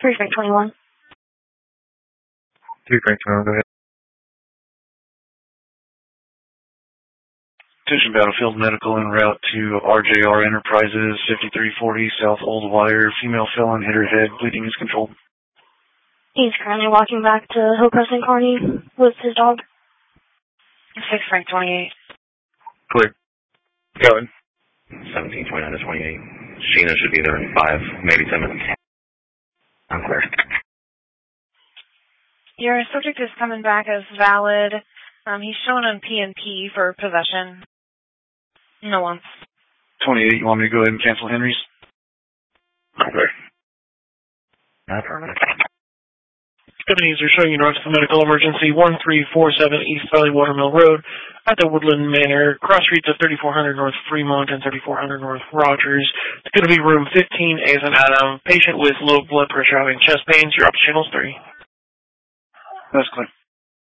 3 Frank 21. 3 Frank 21, go ahead. Attention Battlefield Medical en route to RJR Enterprises, 5340 South Old Wire. Female felon hit her head. Bleeding is controlled. He's currently walking back to Hillcrest and Kearney with his dog. 6 Frank 28. Clear. Going. 1729 to 28. Sheena should be there in 5, maybe 10 minutes. I'm clear. Your subject is coming back as valid. He's shown on PNP for possession. No one. 28, you want me to go ahead and cancel Henry's? I'm clear. Affirmative. Deputies are showing you north of the medical emergency 1347 East Valley Watermill Road at the Woodland Manor, cross streets of 3400 North Fremont and 3400 North Rogers. It's going to be room 15, A as in Adam. Patient with low blood pressure having chest pains. You're up to channels 3. That's clear.